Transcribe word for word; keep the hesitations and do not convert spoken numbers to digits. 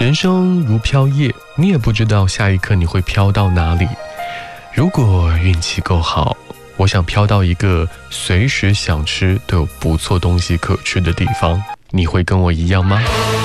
人生如飘叶，你也不知道下一刻你会飘到哪里。如果运气够好，我想飘到一个随时想吃都有不错东西可吃的地方。你会跟我一样吗？